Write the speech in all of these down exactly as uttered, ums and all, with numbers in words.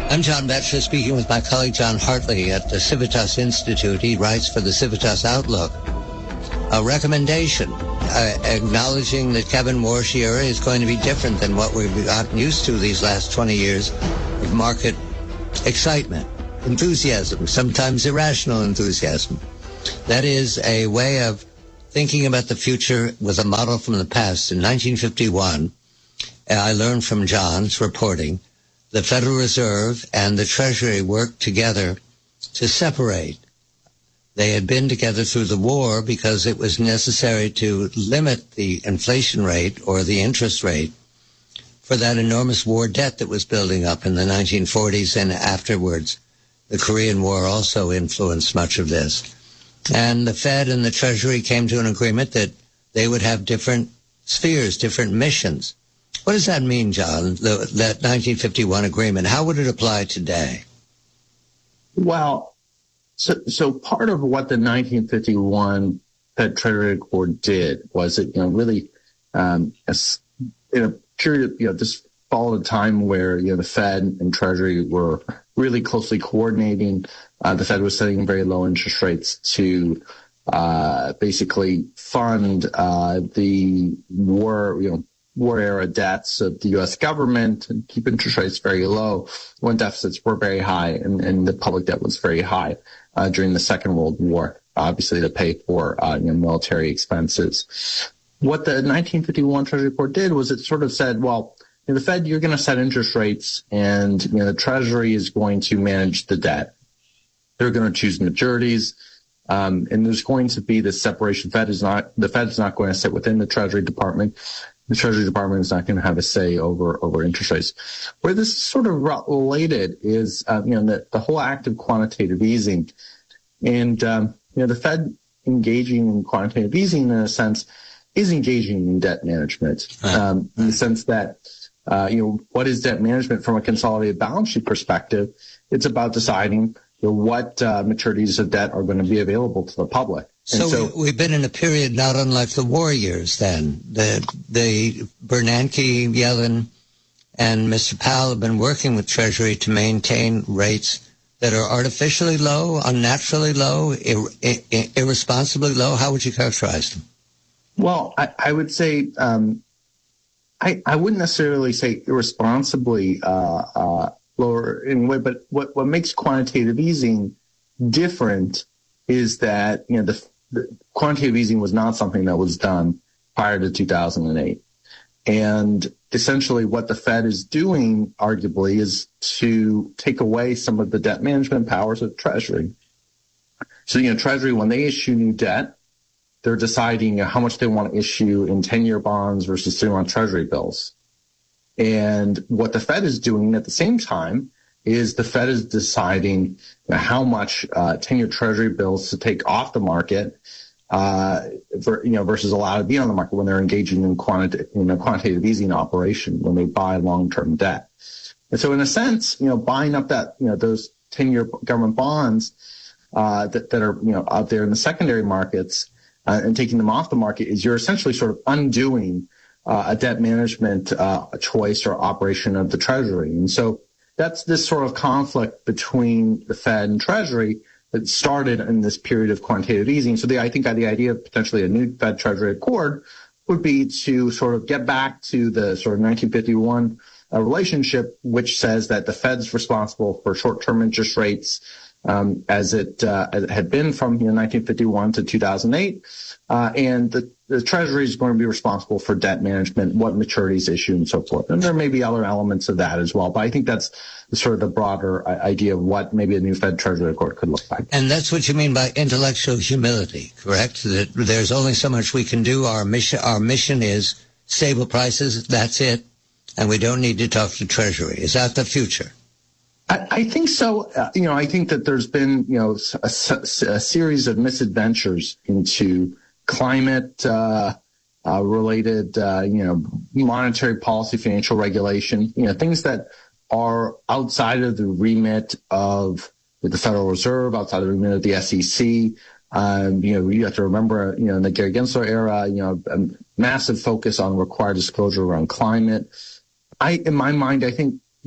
I'm John Batchelor, speaking with my colleague John Hartley at the Civitas Institute. He writes for the Civitas Outlook. A recommendation uh, acknowledging that Kevin Warsh era is going to be different than what we've gotten used to these last twenty years of market excitement, enthusiasm, sometimes irrational enthusiasm. That is a way of thinking about the future with a model from the past. In nineteen fifty-one, I learned from John's reporting, the Federal Reserve and the Treasury worked together to separate. They had been together through the war because it was necessary to limit the inflation rate or the interest rate for that enormous war debt that was building up in the nineteen forties and afterwards. The Korean War also influenced much of this. And the Fed and the Treasury came to an agreement that they would have different spheres, different missions. What does that mean, John, the, that nineteen fifty-one agreement? How would it apply today? Well, so, so part of what the nineteen fifty-one Fed Treasury Accord did was it, you know, really, um, in a period, you know, this followed a time where, you know, the Fed and Treasury were really closely coordinating. Uh, the Fed was setting very low interest rates to uh, basically fund uh, the war, you know, war era debts of the U S government and keep interest rates very low when deficits were very high and, and the public debt was very high uh, during the Second World War, obviously to pay for uh, you know, military expenses. What the nineteen fifty-one Treasury Report did was it sort of said, well, in the Fed, you're going to set interest rates and you know, the Treasury is going to manage the debt. They're going to choose maturities. Um, and there's going to be this separation. Fed is not, the Fed is not going to sit within the Treasury Department. The Treasury Department is not going to have a say over, over interest rates. Where this is sort of related is, um, you know, the, the whole act of quantitative easing. And, um, you know, the Fed engaging in quantitative easing in a sense is engaging in debt management, um, in the sense that, uh, you know, what is debt management from a consolidated balance sheet perspective? It's about deciding you know, what uh, maturities of debt are going to be available to the public. So, so we've been in a period not unlike the war years then. The, the Bernanke, Yellen, and Mister Powell have been working with Treasury to maintain rates that are artificially low, unnaturally low, ir- ir- irresponsibly low. How would you characterize them? Well, I, I would say um, I, I wouldn't necessarily say irresponsibly uh, uh, lower in a way, but what, what makes quantitative easing different is that, you know, the, the quantitative easing was not something that was done prior to two thousand eight. And essentially what the Fed is doing, arguably, is to take away some of the debt management powers of Treasury. So, you know, Treasury, when they issue new debt, they're deciding you know, how much they want to issue in ten-year bonds versus three-month Treasury bills. And what the Fed is doing at the same time is the Fed is deciding you know, how much uh, ten-year Treasury bills to take off the market, uh, for, you know, versus allow to be on the market when they're engaging in, quanti- in a quantitative easing operation when they buy long-term debt. And so, in a sense, you know, buying up that you know those ten-year government bonds uh, that that are you know out there in the secondary markets uh, and taking them off the market is you're essentially sort of undoing uh, a debt management uh, choice or operation of the Treasury. And so that's this sort of conflict between the Fed and Treasury that started in this period of quantitative easing. So the, I think the idea of potentially a new Fed Treasury Accord would be to sort of get back to the sort of nineteen fifty-one uh, relationship, which says that the Fed's responsible for short-term interest rates um, as it uh, as it had been from you know, nineteen fifty-one to two thousand eight. Uh, and the, the Treasury is going to be responsible for debt management, what maturities issue, and so forth. And there may be other elements of that as well. But I think that's sort of the broader idea of what maybe a new Fed Treasury Accord could look like. And that's what you mean by intellectual humility, correct? That there's only so much we can do. Our mission, our mission is stable prices. That's it. And we don't need to talk to Treasury. Is that the future? I, I think so. Uh, you know, I think that there's been, you know, a, a series of misadventures into climate uh, uh, related, uh, you know, monetary policy, financial regulation, you know, things that are outside of the remit of the Federal Reserve, outside of the remit of the S E C. Um, you know, you have to remember, you know, in the Gary Gensler era, you know, a massive focus on required disclosure around climate. I, in my mind, I think, you know,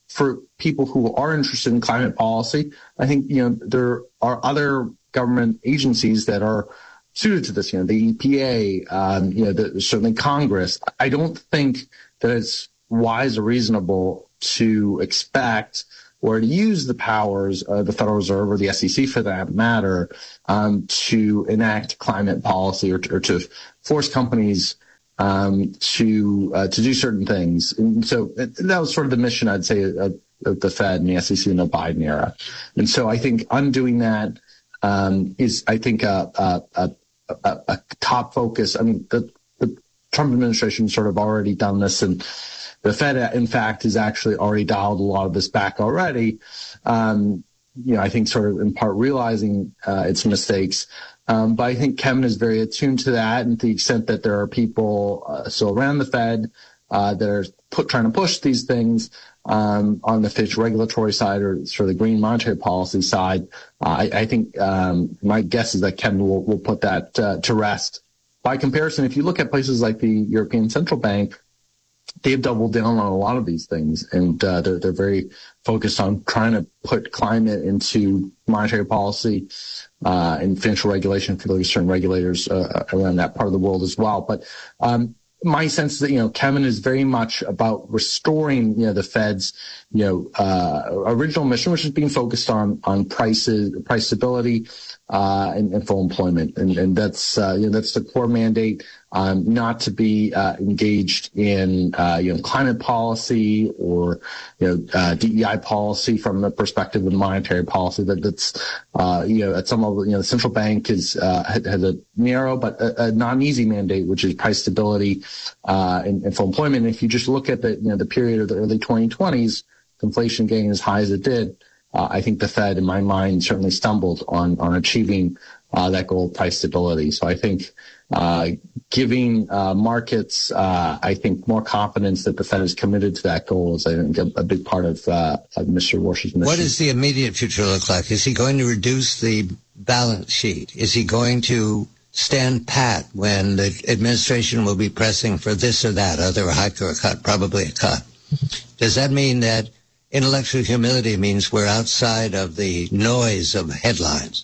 for people who are interested in climate policy, I think, you know, there are other government agencies that are suited to this, you know, the E P A, um, you know, the, certainly Congress. I don't think that it's wise or reasonable to expect or to use the powers of the Federal Reserve or the S E C for that matter um, to enact climate policy or, or to force companies um, to uh, to do certain things. And so that was sort of the mission, I'd say, of, of the Fed and the S E C in the Biden era. And so I think undoing that um, is, I think, a, a, a, a, a top focus. I mean, the, the Trump administration sort of already done this, and the Fed, in fact, has actually already dialed a lot of this back already. Um, you know, I think sort of in part realizing uh, its mistakes. Um, but I think Kevin is very attuned to that, and to the extent that there are people uh, still around the Fed uh, that are put, trying to push these things um, on the fiscal regulatory side or sort of the green monetary policy side, uh, I, I think um, my guess is that Kevin will, will put that uh, to rest. By comparison, if you look at places like the European Central Bank, they've doubled down on a lot of these things, and uh, they're, they're very focused on trying to put climate into monetary policy uh, and financial regulation for certain regulators uh, around that part of the world as well. But um, my sense is that, you know, Kevin is very much about restoring, you know, the Fed's, you know, uh, original mission, which is being focused on on prices, price stability, uh, and, and full employment, and, and that's uh, you know that's the core mandate. Um, not to be uh, engaged in uh, you know climate policy or you know uh, D E I policy from the perspective of monetary policy. That that's uh, you know at some level, you know the central bank is uh, has a narrow but a, a non-easy mandate, which is price stability uh, and, and full employment. And if you just look at the you know the period of the early twenty twenties, inflation getting as high as it did, uh, I think the Fed, in my mind, certainly stumbled on on achieving uh, that goal of price stability. So I think. Uh, giving uh, markets, uh, I think, more confidence that the Fed is committed to that goal is, I think, a, a big part of, uh, of Mister Warsh's mission. What does the immediate future look like? Is he going to reduce the balance sheet? Is he going to stand pat when the administration will be pressing for this or that, either a hike or a cut, probably a cut? Does that mean that intellectual humility means we're outside of the noise of headlines?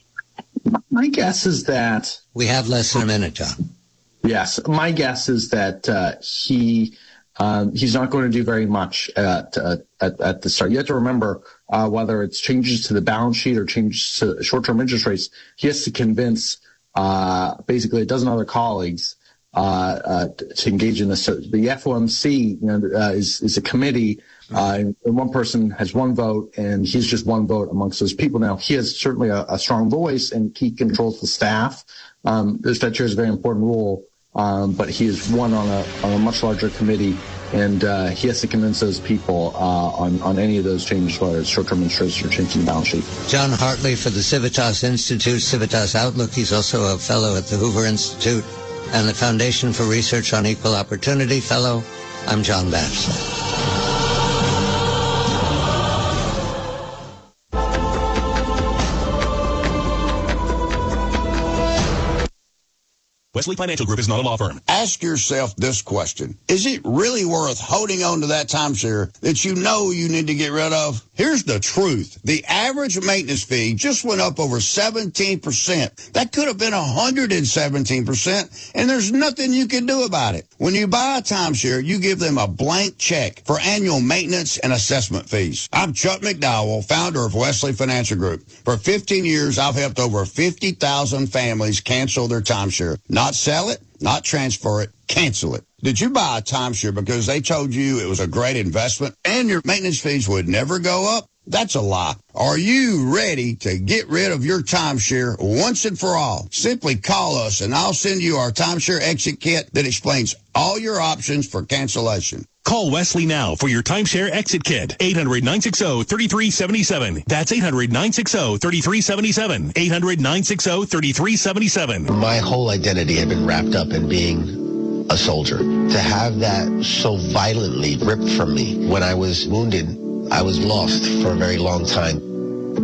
My guess is that we have less than a minute, John. Yes, my guess is that uh, he um, he's not going to do very much at uh, at, at the start. You have to remember uh, whether it's changes to the balance sheet or changes to short-term interest rates. He has to convince uh, basically a dozen other colleagues uh, uh, to engage in this. So the F O M C, you know, uh, is is a committee. Uh, and one person has one vote, and he's just one vote amongst those people. Now, he has certainly a, a strong voice, and he controls the staff. Um, the Fed chair is a very important role, um, but he is one on a on a much larger committee, and uh, he has to convince those people uh, on on any of those changes, whether it's short-term interest or changing the balance sheet. John Hartley for the Civitas Institute, Civitas Outlook. He's also a fellow at the Hoover Institute and the Foundation for Research on Equal Opportunity Fellow. I'm John Batchelor. Wesley Financial Group is not a law firm. Ask yourself this question. Is it really worth holding on to that timeshare that you know you need to get rid of? Here's the truth. The average maintenance fee just went up over seventeen percent. That could have been one hundred seventeen percent, and there's nothing you can do about it. When you buy a timeshare, you give them a blank check for annual maintenance and assessment fees. I'm Chuck McDowell, founder of Wesley Financial Group. For fifteen years, I've helped over fifty thousand families cancel their timeshare. Not sell it, not transfer it, cancel it. Did you buy a timeshare because they told you it was a great investment and your maintenance fees would never go up? That's a lie. Are you ready to get rid of your timeshare once and for all? Simply call us and I'll send you our timeshare exit kit that explains all your options for cancellation. Call Wesley now for your timeshare exit kit. eight hundred, nine six zero, three three seven seven. That's eight hundred, nine six zero, three three seven seven. eight hundred, nine six zero, three three seven seven. My whole identity had been wrapped up in being a soldier. To have that so violently ripped from me when I was wounded, I was lost for a very long time.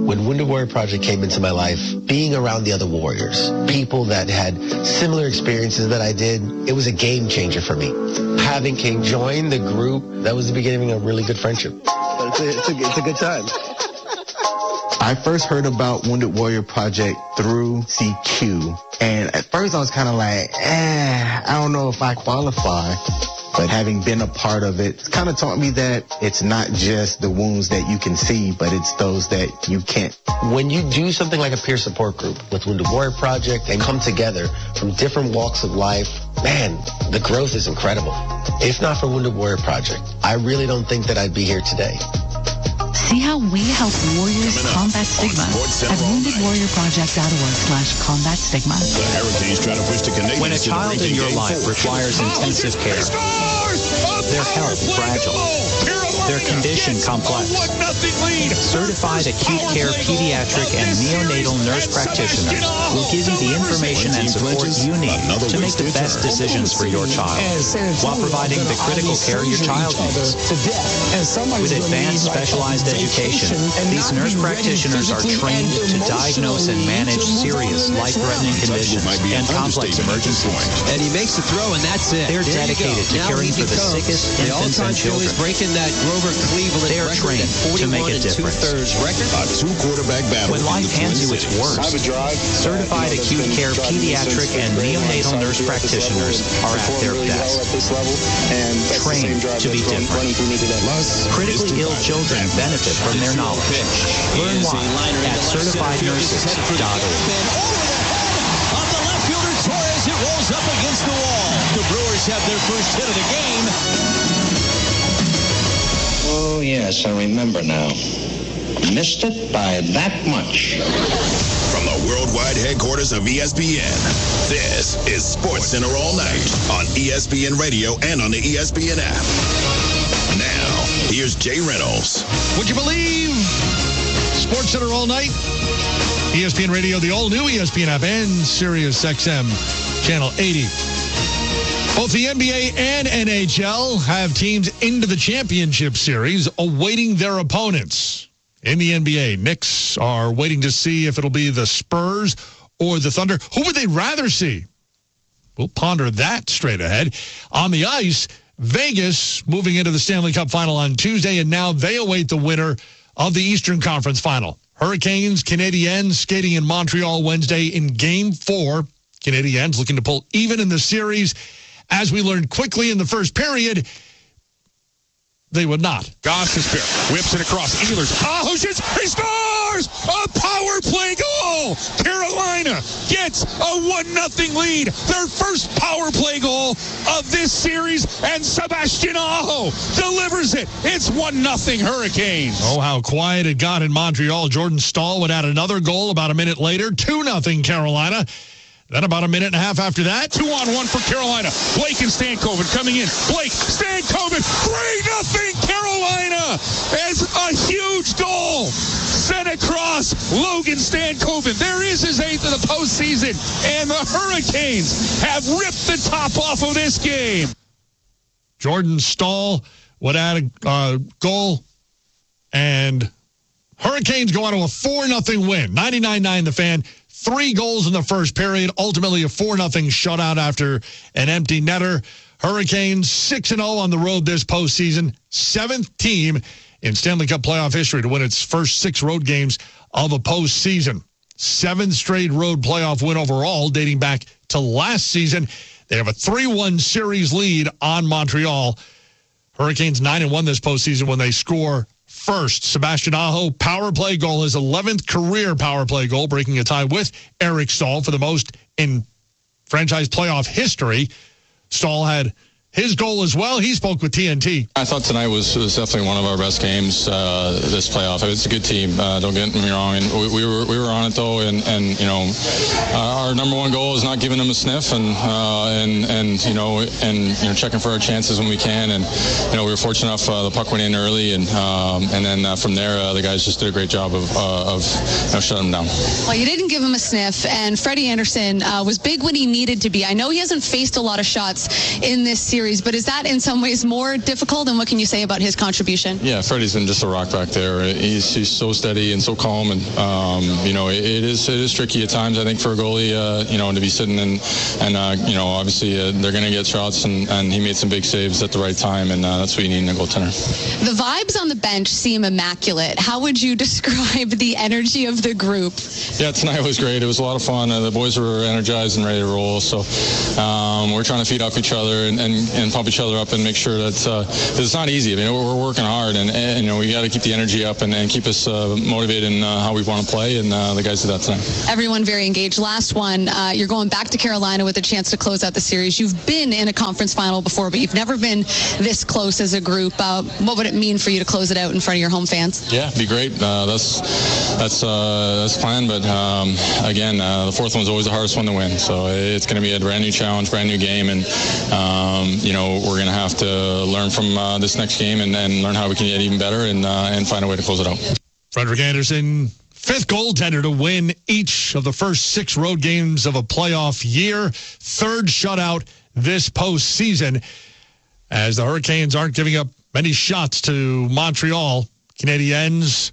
When Wounded Warrior Project came into my life, being around the other warriors, people that had similar experiences that I did, it was a game changer for me. Having King join the group, that was the beginning of a really good friendship. It's a, it's a, it's a good time. I first heard about Wounded Warrior Project through C Q. And at first I was kind of like, eh, I don't know if I qualify. But having been a part of it, it's kind of taught me that it's not just the wounds that you can see, but it's those that you can't. When you do something like a peer support group with Wounded Warrior Project and come together from different walks of life, man, the growth is incredible. If not for Wounded Warrior Project, I really don't think that I'd be here today. See how we help warriors combat stigma at wounded warrior project dot org slash combat stigma. The Hurricanes try to push the Canadians. When a child in your life requires intensive care, their health fragile, their condition complex, certified acute care pediatric and neonatal nurse practitioners will give you the information and support you need to make the best decisions for your child while providing the critical care your child needs. With advanced specialized education, these nurse practitioners are trained to diagnose and manage serious, life-threatening conditions and complex emergencies. And he makes the throw, and that's it. They're dedicated to caring for the sickest infants and children. Breaking that Grover Cleveland they are trained to make a difference. A two-quarterback battle. When life hands you its worst, certified acute care pediatric and neonatal nurse practitioners are at their best. Trained to be different. Critically ill children benefit from their knowledge. Learn why at certified nurses dot org. On the left fielder, Torres, it rolls up against the wall. The Brewers have their first hit of the game. Oh, yes, I remember now. Missed it by that much. From the worldwide headquarters of E S P N, this is Sports Center All Night on E S P N Radio and on the E S P N app. Now, here's Jay Reynolds. Would you believe Sports Center All Night? E S P N Radio, the all-new E S P N app, and Sirius X M Channel eighty. Both the N B A and N H L have teams into the championship series awaiting their opponents. In the N B A, Knicks are waiting to see if it'll be the Spurs or the Thunder. Who would they rather see? We'll ponder that straight ahead. On the ice, Vegas moving into the Stanley Cup Final on Tuesday, and now they await the winner of the Eastern Conference Final. Hurricanes, Canadiens skating in Montreal Wednesday in Game four. Canadiens looking to pull even in the series. As we learned quickly in the first period, they would not. Gostisbehere whips it across. Ehlers. Oh, shoots. He scores! A power play goal! Carolina gets a one nothing lead. Their first power play goal of this series, and Sebastian Aho delivers it. It's one nothing Hurricanes. Oh, how quiet it got in Montreal. Jordan Staal would add another goal about a minute later. two nothing Carolina. Then about a minute and a half after that, two on one for Carolina. Blake and Stankoven coming in. Blake, Stankoven, three nothing Carolina as a huge goal sent across Logan Stankoven. There is his eighth of the postseason, and the Hurricanes have ripped the top off of this game. Jordan Staal would add a uh, goal, and Hurricanes go on to a four nothing win. ninety-nine nine The Fan. Three goals in the first period, ultimately a four nothing shutout after an empty netter. Hurricanes six and oh on the road this postseason, seventh team in Stanley Cup playoff history to win its first six road games of a postseason. Seventh straight road playoff win overall, dating back to last season. They have a three one series lead on Montreal. Hurricanes nine and one this postseason when they score first. Sebastian Aho, power play goal, his eleventh career power play goal, breaking a tie with Eric Staal for the most in franchise playoff history. Staal had his goal as well. He spoke with T N T. I thought tonight was, was definitely one of our best games uh, this playoff. It was a good team. Uh, don't get me wrong. And we, we were we were on it though. And, and you know, uh, our number one goal is not giving them a sniff and uh, and and you know and you know checking for our chances when we can. And you know we were fortunate enough uh, the puck went in early, and um, and then uh, from there uh, the guys just did a great job of uh, of you know, shutting them down. Well, you didn't give him a sniff, and Freddie Anderson uh, was big when he needed to be. I know he hasn't faced a lot of shots in this series. series, but is that in some ways more difficult? And what can you say about his contribution? Yeah, Freddie's been just a rock back there. He's he's so steady and so calm, and um, you know it, it is it is tricky at times. I think for a goalie, uh, you know, to be sitting in and uh, you know obviously uh, they're going to get shots, and, and he made some big saves at the right time, and uh, that's what you need in a goaltender. The vibes on the bench seem immaculate. How would you describe the energy of the group? Yeah, tonight was great. It was a lot of fun. Uh, the boys were energized and ready to roll. So um, we're trying to feed off each other and, and, and pump each other up and make sure that uh, it's not easy. I mean, we're, we're working hard, and, and you know we got to keep the energy up and, and keep us uh, motivated in uh, how we want to play. And uh, the guys did that tonight. Everyone very engaged. Last one, uh, you're going back to Carolina with a chance to close out the series. You've been in a conference final before, but you've never been this close as a group. Uh, what would it mean for you to close it out in front of your home fans? Yeah, it'd be great. Uh, that's that's uh, that's planned, but um, again, uh, the fourth one's always the hardest one to win. So it's going to be a brand new challenge, brand new game, and um, you know we're going to have to learn from uh, this next game and, and learn how we can get even better and uh, and find a way to close it out. Frederik Andersen, fifth goaltender to win each of the first six road games of a playoff year, third shutout this postseason, as the Hurricanes aren't giving up many shots to Montreal. Canadiens,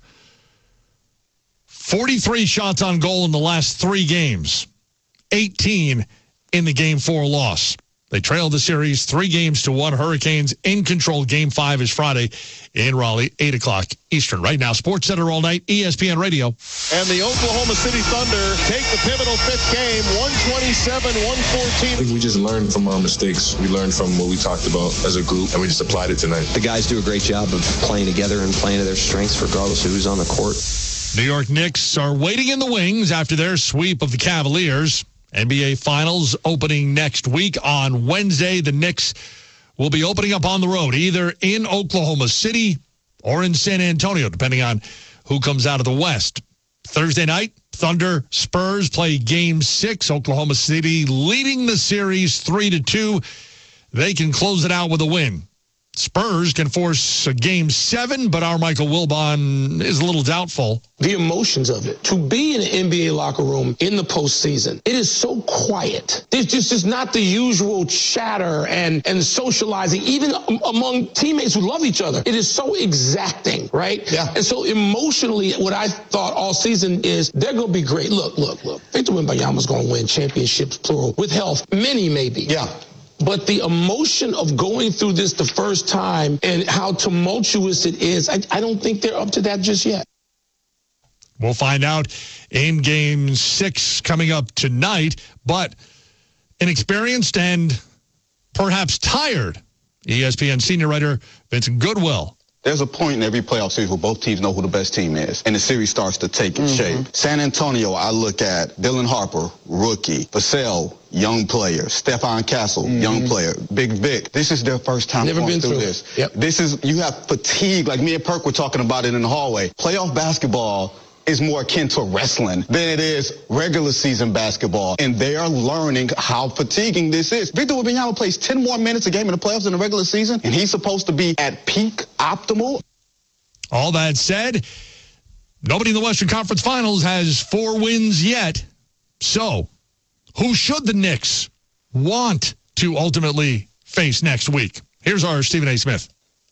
forty-three shots on goal in the last three games, eighteen in the Game four loss. They trailed the series three games to one. Hurricanes in control. Game five is Friday in Raleigh, eight o'clock Eastern. Right now, Sports Center all night, E S P N Radio. And the Oklahoma City Thunder take the pivotal fifth game, one twenty-seven one fourteen. I think we just learned from our mistakes. We learned from what we talked about as a group, and we just applied it tonight. The guys do a great job of playing together and playing to their strengths regardless of who's on the court. New York Knicks are waiting in the wings after their sweep of the Cavaliers. N B A Finals opening next week on Wednesday. The Knicks will be opening up on the road, either in Oklahoma City or in San Antonio, depending on who comes out of the West. Thursday night, Thunder Spurs play Game six. Oklahoma City leading the series three to two. They can close it out with a win. Spurs can force a Game seven, but our Michael Wilbon is a little doubtful. The emotions of it. To be in an N B A locker room in the postseason, it is so quiet. There's just, just not the usual chatter and, and socializing, even among teammates who love each other. It is so exacting, right? Yeah. And so emotionally, what I thought all season is they're going to be great. Look, look, look. Victor Wembanyama's going to win championships, plural, with health. Many, maybe. Yeah. But the emotion of going through this the first time and how tumultuous it is, I, I don't think they're up to that just yet. We'll find out in Game six coming up tonight. But inexperienced and perhaps tired E S P N senior writer Vincent Goodwill. There's a point in every playoff series where both teams know who the best team is, and the series starts to take its mm-hmm. shape. San Antonio, I look at Dylan Harper, rookie. Vassell, young player. Stephon Castle, mm-hmm. young player. Big Vic. This is their first time Never going been through, through this. Yep. This is, you have fatigue, like me and Perk were talking about it in the hallway. Playoff basketball is more akin to wrestling than it is regular season basketball. And they are learning how fatiguing this is. Victor Wembanyama plays ten more minutes a game in the playoffs in the regular season, and he's supposed to be at peak optimal. All that said, nobody in the Western Conference Finals has four wins yet. So, who should the Knicks want to ultimately face next week? Here's our Stephen A. Smith.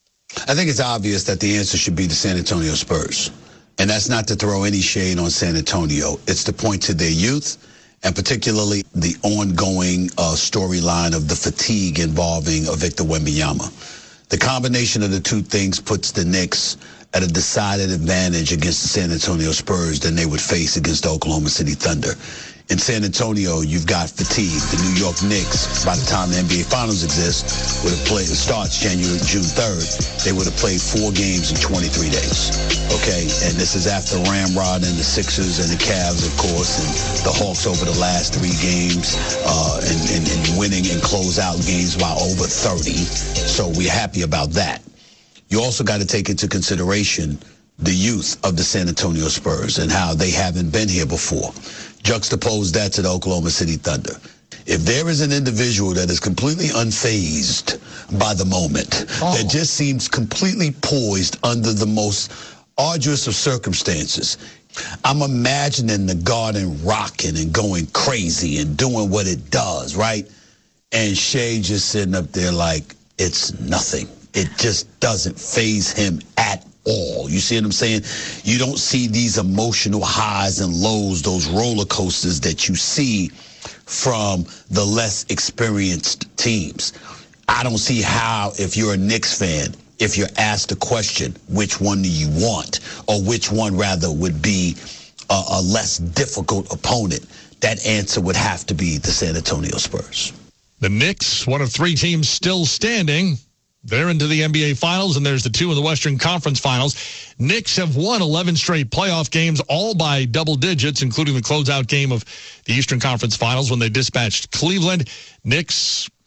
I think it's obvious that the answer should be the San Antonio Spurs. And that's not to throw any shade on San Antonio. It's to point to their youth, and particularly the ongoing uh, storyline of the fatigue involving uh, Victor Wembanyama. The combination of the two things puts the Knicks at a decided advantage against the San Antonio Spurs than they would face against the Oklahoma City Thunder. In San Antonio, you've got fatigue. The New York Knicks, by the time the N B A Finals exists, would have played, it starts January, June third, they would have played four games in twenty-three days. Okay, and this is after Ramrod and the Sixers and the Cavs, of course, and the Hawks over the last three games, uh, and, and, and winning and close out games by over thirty. So we're happy about that. You also got to take into consideration the youth of the San Antonio Spurs and how they haven't been here before. Juxtapose that to the Oklahoma City Thunder. If there is an individual that is completely unfazed by the moment, oh. that just seems completely poised under the most arduous of circumstances, I'm imagining the Garden rocking and going crazy and doing what it does, right? And Shea just sitting up there like it's nothing. It just doesn't faze him at all. You see what I'm saying? You don't see these emotional highs and lows, those roller coasters that you see from the less experienced teams. I don't see how, if you're a Knicks fan, if you're asked the question, which one do you want, or which one rather would be a, a less difficult opponent, that answer would have to be the San Antonio Spurs. The Knicks, one of three teams still standing. They're into the N B A Finals, and there's the two in the Western Conference Finals. Knicks have won eleven straight playoff games, all by double digits, including the closeout game of the Eastern Conference Finals when they dispatched Cleveland. Knicks